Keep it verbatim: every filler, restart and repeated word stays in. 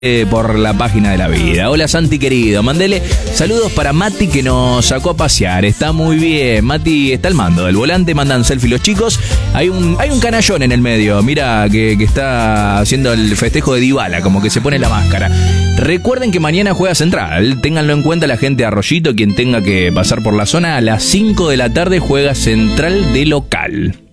Eh, por la página de la vida. Hola Santi querido, mandele saludos para Mati que nos sacó a pasear. Está muy bien, Mati está al mando del volante, mandan selfie los chicos. Hay un, hay un canallón en el medio, mira que, que está haciendo el festejo de Dybala, como que se pone la máscara. Recuerden que mañana juega Central, ténganlo en cuenta la gente de Arroyito, quien tenga que pasar por la zona, a las cinco de la tarde juega Central de local.